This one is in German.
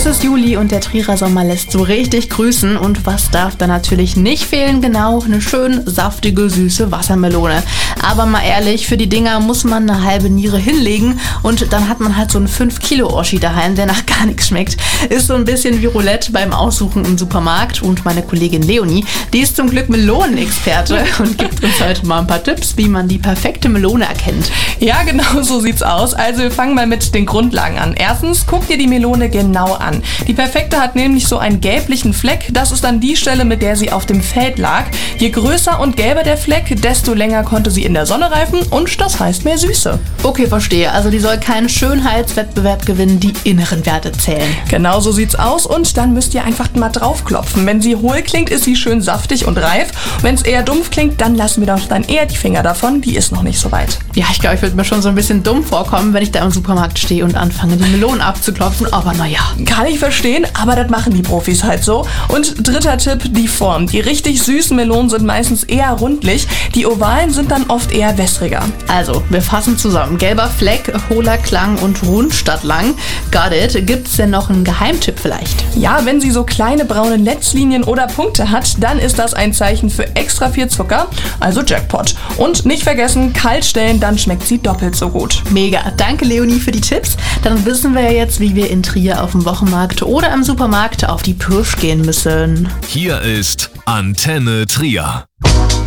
Es ist Juli und der Trierer Sommer lässt so richtig grüßen. Und was darf da natürlich nicht fehlen? Genau, eine schön saftige, süße Wassermelone. Aber mal ehrlich, für die Dinger muss man eine halbe Niere hinlegen und dann hat man halt so einen 5-Kilo-Oschi daheim, der nach gar nichts schmeckt. Ist so ein bisschen wie Roulette beim Aussuchen im Supermarkt. Und meine Kollegin Leonie, die ist zum Glück Melonenexperte und gibt uns heute mal ein paar Tipps, wie man die perfekte Melone erkennt. Ja, genau so sieht's aus. Also wir fangen mal mit den Grundlagen an. Erstens, guck dir die Melone genau an. Die perfekte hat nämlich so einen gelblichen Fleck. Das ist dann die Stelle, mit der sie auf dem Feld lag. Je größer und gelber der Fleck, desto länger konnte sie in der Sonne reifen und das heißt mehr Süße. Okay, verstehe. Also die soll keinen Schönheitswettbewerb gewinnen, die inneren Werte zählen. Genau so sieht's aus und dann müsst ihr einfach mal draufklopfen. Wenn sie hohl klingt, ist sie schön saftig und reif. Wenn es eher dumpf klingt, dann lassen wir doch dann eher die Finger davon. Die ist noch nicht so weit. Ja, ich glaube, ich würde mir schon so ein bisschen dumm vorkommen, wenn ich da im Supermarkt stehe und anfange, die Melonen abzuklopfen. Aber naja. Kann ich verstehen, aber das machen die Profis halt so. Und dritter Tipp, die Form. Die richtig süßen Melonen sind meistens eher rundlich. Die ovalen sind dann oft eher wässriger. Also, wir fassen zusammen. Gelber Fleck, hohler Klang und rund statt lang. Got it. Gibt's denn noch einen Geheimtipp vielleicht? Ja, wenn sie so kleine braune Netzlinien oder Punkte hat, dann ist das ein Zeichen für extra viel Zucker, also Jackpot. Und nicht vergessen, kalt stellen, dann schmeckt sie doppelt so gut. Mega. Danke, Leonie, für die Tipps. Dann wissen wir ja jetzt, wie wir in Trier auf dem Wochenmarkt oder im Supermarkt auf die Pirsch gehen müssen. Hier ist Antenne Trier.